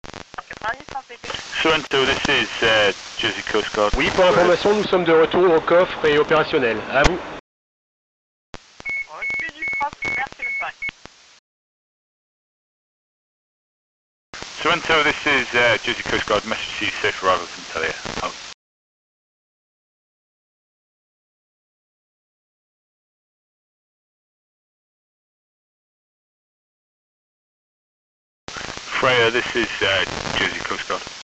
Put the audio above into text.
Sorrento, this is Jersey Coast Guard. Oui, pour information, nous sommes de retour au coffre et opérationnel. À vous. Sorrento, this is Jersey Coast Guard. Message to you, safe arrivals in Talia. Out. Freya, this is Jersey Coast Guard.